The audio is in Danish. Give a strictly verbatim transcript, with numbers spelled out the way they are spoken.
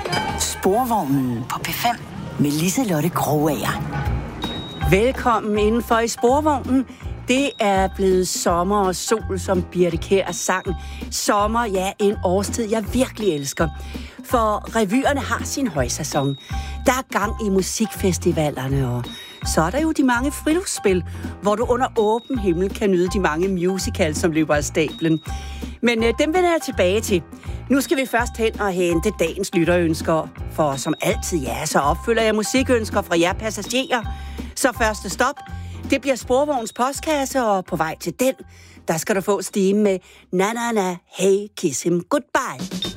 Sporvognen på P fem med Liselotte Krogager. Velkommen indenfor i Sporvognen. Det er blevet sommer og sol, som Birthe Kjær sang. Sommer, ja, en årstid, jeg virkelig elsker. For revyerne har sin højsæson. Der er gang i musikfestivalerne, og så er der jo de mange friluftsspil, hvor du under åben himmel kan nyde de mange musicals, som løber af stablen. Men øh, dem vender jeg tilbage til. Nu skal vi først hen og hente dagens lytterønsker, for som altid, ja, så opfylder jeg musikønsker fra jer passagerer. Så første stop, det bliver Sporvogns postkasse, og på vej til den, der skal du få stime med Na Na Na, Hey Kiss Him Goodbye.